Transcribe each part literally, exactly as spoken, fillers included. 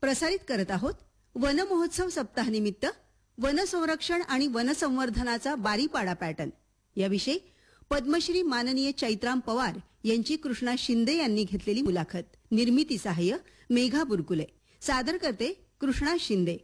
प्रसारित करत आहोत वन महोत्सव सप्ताहानिमित्त वन संरक्षण आणि वन संवर्धनाचा बारीपाडा पॅटर्न याविषयी पद्मश्री माननीय चैत्राम पवार यांची कृष्णा शिंदे यांनी घेतलेली मुलाखत. निर्मिती सहाय्य मेघा बुरकुले. सादर करते कृष्णा शिंदे.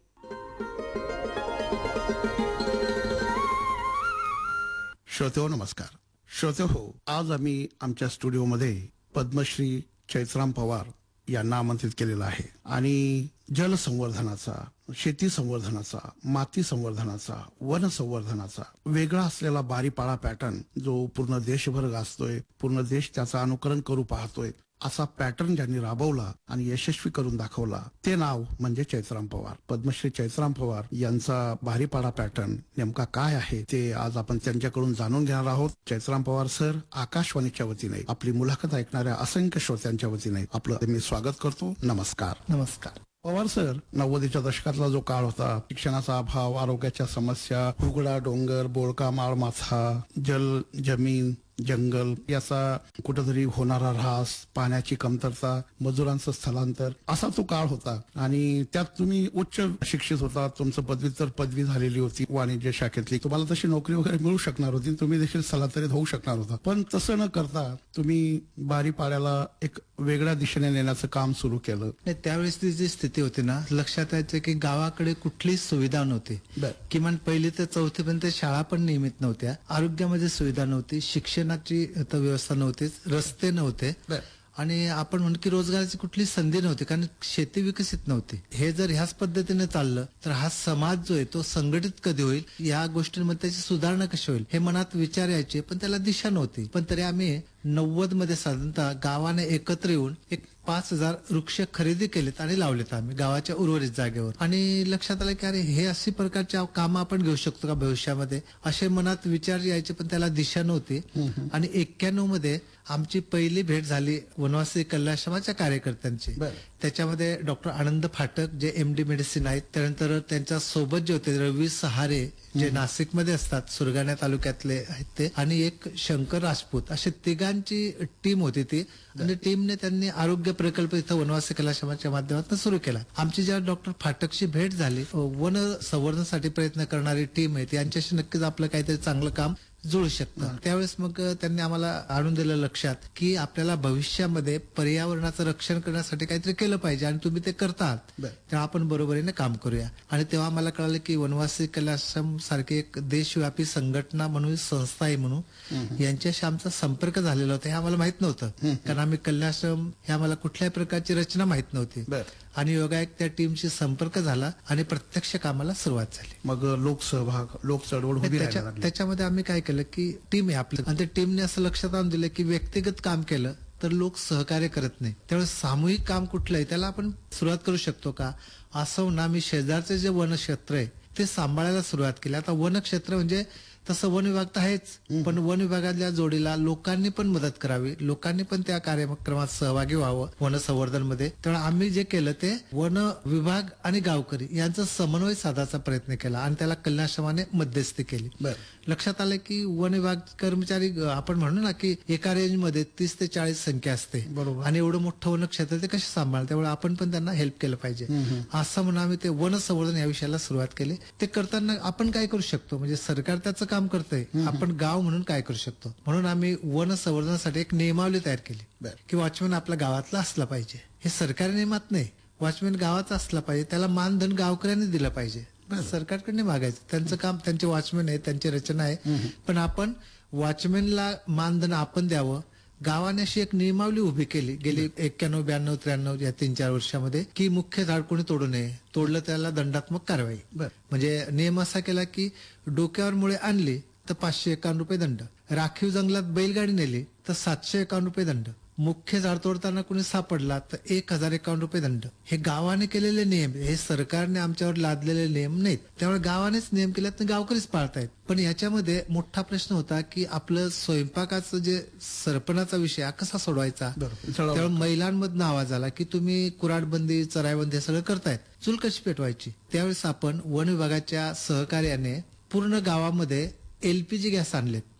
श्रोतेहो नमस्कार. श्रोतेहो, आज आम्ही आमच्या स्टुडिओमध्ये पद्मश्री चैत्राम पवार यांना आमंत्रित केलेलं आहे आणि जलसंवर्धनाचा, शेती संवर्धनाचा, माती संवर्धनाचा, वन संवर्धनाचा वेगळा असलेला बारीपाडा पॅटर्न जो पूर्ण देशभर गाजतोय, पूर्ण देश त्याचं अनुकरण करू पाहतोय, असा पॅटर्न ज्यांनी राबवला आणि यशस्वी करून दाखवला ते नाव म्हणजे चैत्राम पवार. पद्मश्री चैत्राम पवार यांचा बारीपाडा पॅटर्न नेमका काय आहे ते आज आपण त्यांच्याकडून जाणून घेणार आहोत. चैत्राम पवार सर, आकाशवाणीच्या वतीने आपली मुलाखत ऐकणाऱ्या असंख्य श्रोत्यांच्या वतीने आपलं मी स्वागत करतो. नमस्कार. नमस्कार. पवार सर, नव्वदीच्या दशकातला जो काळ होता, शिक्षणाचा अभाव, आरोग्याच्या समस्या, उघडा डोंगर, बोळका माळ माथा, जल जमीन जंगल याचा कुठेतरी होणारा ऱ्हास, पाण्याची कमतरता, मजुरांचं स्थलांतर, असा तो काळ होता आणि त्यात तुम्ही उच्च शिक्षित होता. तुमचं पदव्युत्तर पदवी झालेली होती वाणिज्य शाखेतली. तुम्हाला तशी नोकरी वगैरे मिळू शकणार होती, तुम्ही देखील स्थलांतरित होऊ शकणार होता. पण तसं न करता तुम्ही बारीपाड्याला एक वेगळ्या दिशेने नेण्याचं काम सुरू केलं. त्यावेळेस ती जी स्थिती होती ना, लक्षात यायचं की गावाकडे कुठलीच सुविधा नव्हती. किमान पहिली ते चौथी पर्यंत शाळा पण नियमित नव्हत्या, आरोग्यामध्ये सुविधा नव्हती, शिक्षणाची व्यवस्था नव्हतीच, रस्ते नव्हते आणि आपण म्हणू की रोजगाराची कुठली संधी नव्हती, कारण शेती विकसित नव्हती. हे जर ह्याच पद्धतीने चाललं तर हा समाज जो आहे तो संघटित कधी होईल, या गोष्टींमध्ये त्याची सुधारणा कशी होईल हे मनात विचार यायचे, पण त्याला दिशा नव्हती. पण तरी आम्ही नव्वद मध्ये साधारणतः गावाने एकत्र येऊन एक पाच हजार वृक्ष खरेदी केलेत आणि लावलेत आम्ही गावाच्या उर्वरित जागेवर. आणि लक्षात आलं की अरे हे अशी प्रकारच्या कामं आपण घेऊ शकतो का भविष्यामध्ये, असे मनात विचार यायचे, पण त्याला दिशा नव्हती. आणि एक्क्याण्णव मध्ये आमची पहिली भेट झाली वनवासी कल्याणाश्रमाच्या कार्यकर्त्यांची. त्याच्यामध्ये डॉक्टर आनंद फाटक जे एमडी मेडिसिन आहेत, त्यानंतर त्यांच्या सोबत जे होते रवी सहारे जे नाशिकमध्ये असतात, सुरगाणा तालुक्यातले आहेत ते, आणि एक शंकर राजपूत, असे तिघांची टीम होती ती. आणि टीमने त्यांनी आरोग्य प्रकल्प इथं वनवासी कलाश्रमाच्या माध्यमातून सुरू केला. आमची जेव्हा डॉक्टर फाटकची भेट झाली, वन संवर्धनासाठी प्रयत्न करणारी टीम आहे, यांच्याशी नक्कीच आपलं काहीतरी चांगलं काम जुळू शकतं. त्यावेळेस मग त्यांनी आम्हाला आणून दिलं लक्षात की आपल्याला भविष्यामध्ये पर्यावरणाचं रक्षण करण्यासाठी काहीतरी केलं पाहिजे आणि तुम्ही ते करतात, तेव्हा आपण बरोबरीने काम करूया. आणि तेव्हा आम्हाला कळालं की वनवासी कलाश्रम सारखी एक देशव्यापी संघटना म्हणून, संस्था आहे म्हणून, यांच्याशी आमचा संपर्क झालेला होता. हे आम्हाला माहित नव्हतं, कारण आम्ही कल्याणाश्रम हे आम्हाला कुठल्याही प्रकारची रचना माहित नव्हती. आणि योगायोग त्या टीमशी संपर्क झाला आणि प्रत्यक्ष कामाला सुरुवात झाली. मग लोकसहभाग, लोक चळवळ होती. त्याच्यामध्ये आम्ही काय केलं की टीम आहे आपली, आणि त्या टीमने असं लक्षात आणून दिलं की व्यक्तिगत काम केलं तर लोक सहकार्य करत नाही, त्यामुळे सामूहिक काम कुठलं आहे त्याला आपण सुरुवात करू शकतो का. असं ना, मी शेजारचे जे वनक्षेत्र आहे ते सांभाळायला सुरुवात केली. आता वनक्षेत्र म्हणजे तसं वन विभाग तर आहेच, पण वन विभागाच्या जोडीला लोकांनी पण मदत करावी, लोकांनी पण त्या कार्यक्रमात सहभागी व्हावं वन संवर्धन मध्ये. त्यामुळे आम्ही जे केलं ते वन विभाग आणि गावकरी यांचा समन्वय साधायचा प्रयत्न केला आणि त्याला कल्याणाश्रमाने मध्यस्थी केली. लक्षात आलं की वन विभाग कर्मचारी, आपण म्हणू ना की एका रेंज मध्ये तीस ते चाळीस संख्या असते, बरोबर, आणि एवढं मोठं वन क्षेत्र ते कसे सांभाळ, त्यामुळे आपण पण त्यांना हेल्प केलं पाहिजे. असं म्हणून आम्ही ते वन संवर्धन या विषयाला सुरुवात केली. ते करताना आपण काय करू शकतो, म्हणजे सरकार त्याचं काम करतंय, आपण गाव म्हणून काय करू शकतो, म्हणून आम्ही वन संवर्धनासाठी एक नियमावली तयार केली की वॉचमॅन आपल्या गावातला असला पाहिजे. हे सरकारी नियमात नाही, वॉचमॅन गावाचा असला पाहिजे, त्याला मानधन गावकऱ्यांनी दिलं पाहिजे, सरकारकडे मागायचं. त्यांचं काम, त्यांचे वॉचमॅन आहे, त्यांची रचना आहे, पण आपण वॉचमॅनला मानधन आपण द्यावं. गावाने अशी एक नियमावली उभी केली गेली एक्क्याण्णव ब्याण्णव त्र्याण्णव या तीन चार वर्षामध्ये की मुख्य झाड कोणी तोडू नये, तोडलं त्याला दंडात्मक कारवाई. म्हणजे नियम असा केला की डोक्यावर मुळे आणली तर पाचशे एकावन्न रुपये दंड, राखीव जंगलात बैलगाडी नेली तर सातशे एकावन्न रुपये दंड, मुख्य झाड तोडताना कोणी सापडला तर एक हजार एकावन्न रुपये दंड. हे गावाने केलेले नियम, हे सरकारने आमच्यावर लादलेले नियम नाहीत. त्यामुळे गावानेच नियम केले तर गावकरीच पाळतायत. पण याच्यामध्ये मोठा प्रश्न होता की आपलं स्वयंपाकाचं जे सरपणाचा विषय कसा सोडवायचा. त्यामुळे महिलांमधनं आवाज आला की तुम्ही कुऱ्हाडबंदी, चराईबंदी सगळं करतायत, चूल कशी पेटवायची. त्यावेळेस आपण वन विभागाच्या सहकार्याने पूर्ण गावामध्ये एलपीजी गॅस आणलेत.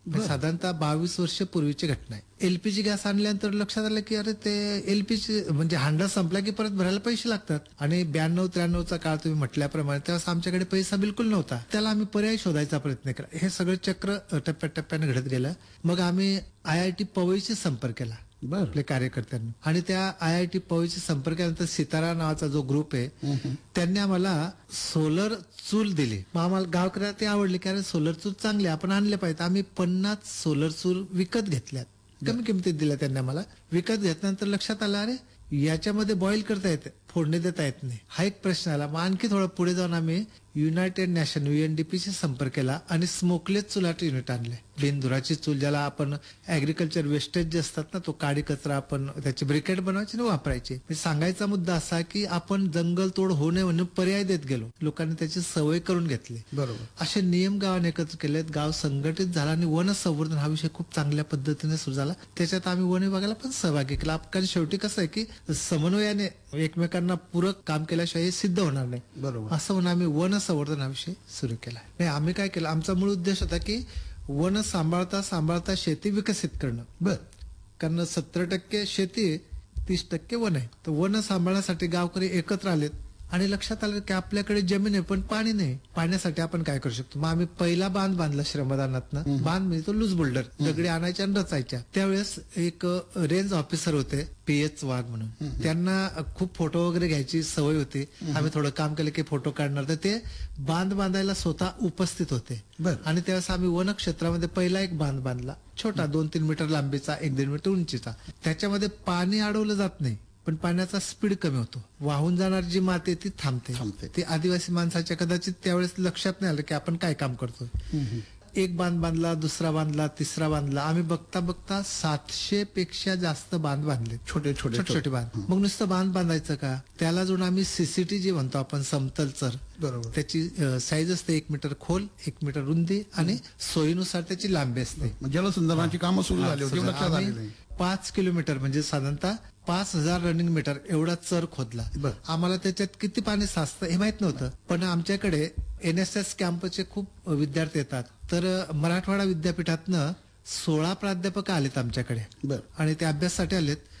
साधारणतः बावीस वर्ष पूर्वीची घटना आहे. एलपीजी गॅस आणल्यानंतर लक्षात आलं की अरे ते एलपीजी म्हणजे हांडा संपला की परत भरायला पैसे लागतात. आणि ब्याण्णव त्र्याण्णवचा काळ तुम्ही म्हटल्याप्रमाणे तेव्हा आमच्याकडे पैसा बिलकुल नव्हता. त्याला आम्ही पर्याय शोधायचा प्रयत्न केला. हे सगळं चक्र टप्प्याटप्प्याने घडत गेलं. मग आम्ही आय आय टी पवईशी संपर्क केला आपल्या कार्यकर्त्यांना. आणि त्या आय आय टी पवईशी संपर्क केल्यानंतर सितारा नावाचा जो ग्रुप आहे त्यांनी आम्हाला सोलर चूल दिली. मग आम्हाला गावकऱ्याला ते आवडले की अरे सोलर चूल चांगले आपण आणले पाहिजे. आम्ही पन्नास सोलर चूल विकत घेतल्यात. कमी किमतीत दिल्या त्यांनी आम्हाला. विकत घेतल्यानंतर लक्षात आलं अरे याच्यामध्ये बॉईल करता येते, फोडणी देता येत नाही. हा एक प्रश्न आला. मग आणखी थोडं पुढे जाऊन आम्ही युनायटेड नॅशन युएनडीपीशी संपर्क केला आणि स्मोकलेस चुलाचे युनिट आणले. बिनधुराची चूल ज्याला आपण ऍग्रिकल्चर वेस्टेज जे असतात ना, तो काडी कचरा आपण त्याची ब्रिकेट बनवायची आणि वापरायची. म्हणजे सांगायचा मुद्दा असा की आपण जंगल तोड होऊ नये म्हणून पर्याय देत गेलो. लोकांनी त्याची सवय करून घेतली. बरोबर. असे नियम गावाने एकत्र केलेत. गाव संघटित झाला आणि वन संवर्धन हा विषय खूप चांगल्या पद्धतीने सुरू झाला. त्याच्यात आम्ही वन विभागाला पण सहभागी केला. कारण शेवटी कसं आहे की समन्वयाने एकमेकांना पूरक काम केल्याशिवाय हे सिद्ध होणार नाही. बरोबर. असं म्हणून आम्ही वन संवर्धनाविषयी सुरू केला. नाही आम्ही काय केलं, आमचा मूळ उद्देश होता की वन सांभाळता सांभाळता शेती विकसित करणं. बर. कारण सत्तर टक्के शेती तीस टक्के वन आहे. तर वन सांभाळण्यासाठी गावकरी एकत्र आलेत आणि लक्षात आलं की आपल्याकडे जमीन आहे पण पाणी नाही. पाण्यासाठी आपण काय करू शकतो. मग आम्ही पहिला बांध बांधला श्रमदानातनं. बांध म्हणजे तो लूज बोल्डर, दगडी आणायच्या आणि रचायच्या. त्यावेळेस एक रेंज ऑफिसर होते पी एच वाघ म्हणून. त्यांना खूप फोटो वगैरे घ्यायची सवय होती. आम्ही थोडं काम केलं की फोटो काढणार. तर ते बांध बांधायला स्वतः उपस्थित होते. आणि त्यावेळेस आम्ही वन क्षेत्रामध्ये पहिला एक बांध बांधला, छोटा दोन तीन मीटर लांबीचा, एक दीड मीटर उंचीचा. त्याच्यामध्ये पाणी अडवलं जात नाही पण पाण्याचा स्पीड कमी होतो. वाहून जाणारी जी माती आहे ती थांबते. थांबते. ती आदिवासी माणसाच्या कदाचित त्यावेळेस लक्षात नाही आलं की आपण काय काम करतोय. एक बांध बांधला, दुसरा बांधला, तिसरा बांधला. आम्ही बघता बघता सातशे पेक्षा जास्त बांध बांधले, छोटे छोटे छोटे छोटे बांध. मग नुसतं बांध बांधायचं का, त्याला जोडून आम्ही सीसीटी जे म्हणतो आपण समतल चर, बरोबर. त्याची साईज असते एक मीटर खोल, एक मीटर रुंदी आणि सोयीनुसार त्याची लांबी असते. जलसंधारणाची कामं सुरू झाली होती, लक्षात आम्ही आली नाही. पाच किलोमीटर म्हणजे साधारणतः पाच हजार रनिंग मीटर एवढा चर खोदला. बर. आम्हाला त्याच्यात किती पाणी साचतं हे माहित नव्हतं. पण आमच्याकडे एन एस एस कॅम्पचे खूप विद्यार्थी येतात. तर मराठवाडा विद्यापीठातनं सोळा प्राध्यापक आलेत आमच्याकडे बर. आणि ते अभ्यासासाठी आलेत.